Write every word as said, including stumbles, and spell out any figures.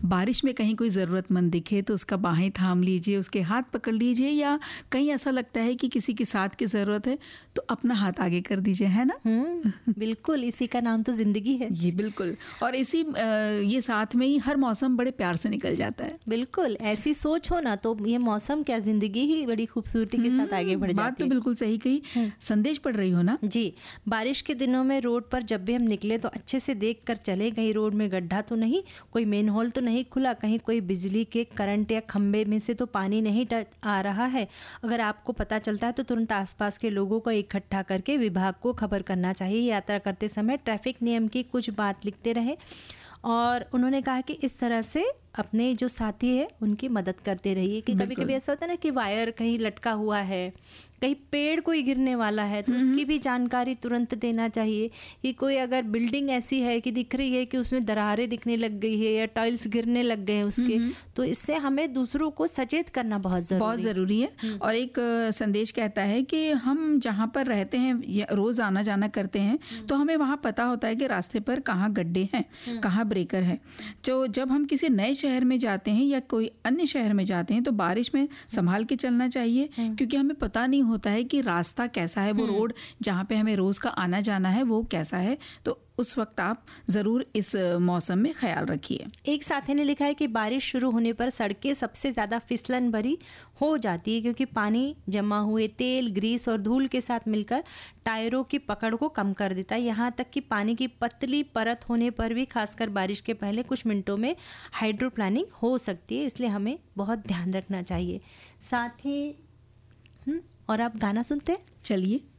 बारिश में कहीं कोई ज़रूरतमंद दिखे तो उसका बाहें थाम लीजिए, उसके हाथ पकड़ लीजिए, या कहीं ऐसा लगता है कि किसी के साथ की ज़रूरत है तो अपना हाथ आगे कर दीजिए, है ना? बिल्कुल, इसी का नाम तो ज़िंदगी है। ये बिल्कुल, और इसी ये साथ में ही हर मौसम बड़े प्यार से निकल जाता है। बिल्कुल, ऐसी सोच हो ना तो ये मौसम क्या, ज़िंदगी ही बड़ी खूबसूरती के साथ आगे बढ़ जाती है। बात तो बिल्कुल सही कही। संदेश पढ़ रही हो ना? जी, बारिश के दिनों में रोड पर जब भी हम निकले तो अच्छे से देख कर चले, कहीं रोड में गड्ढा तो नहीं, कोई मेन होल तो नहीं खुला, कहीं कोई बिजली के करंट या खंबे में से तो पानी नहीं आ रहा है। अगर आपको पता चलता है तो तुरंत आसपास के लोगों को इकट्ठा करके विभाग को खबर करना चाहिए। यात्रा करते समय ट्रैफिक नियम की कुछ बात लिखते रहे, और उन्होंने कहा कि इस तरह से अपने जो साथी है उनकी मदद करते रहिए कि कभी कभी ऐसा होता है ना कि वायर कहीं लटका हुआ है, कहीं पेड़ कोई गिरने वाला है तो उसकी भी जानकारी तुरंत देना चाहिए। कि कोई अगर बिल्डिंग ऐसी है कि दिख रही है कि उसमें दरारें दिखने लग गई है या टाइल्स गिरने लग गए हैं उसके, तो इससे हमें दूसरों को सचेत करना बहुत जरूरी बहुत ज़रूरी है। और एक संदेश कहता है कि हम जहाँ पर रहते हैं, रोज़ आना जाना करते हैं, तो हमें वहाँ पता होता है कि रास्ते पर कहाँ गड्ढे हैं, कहाँ ब्रेकर है। तो जब हम किसी नए शहर में जाते हैं या कोई अन्य शहर में जाते हैं तो बारिश में संभाल के चलना चाहिए, क्योंकि हमें पता नहीं होता है कि रास्ता कैसा है, वो रोड जहाँ पे हमें रोज का आना जाना है वो कैसा है। तो उस वक्त आप ज़रूर इस मौसम में ख्याल रखिए। एक साथी ने लिखा है कि बारिश शुरू होने पर सड़कें सबसे ज़्यादा फिसलन भरी हो जाती है, क्योंकि पानी जमा हुए तेल, ग्रीस और धूल के साथ मिलकर टायरों की पकड़ को कम कर देता है। यहाँ तक कि पानी की पतली परत होने पर भी, खासकर बारिश के पहले कुछ मिनटों में हाइड्रोप्लानिंग हो सकती है, इसलिए हमें बहुत ध्यान रखना चाहिए। साथ ही और आप गाना सुनते हैं? चलिए।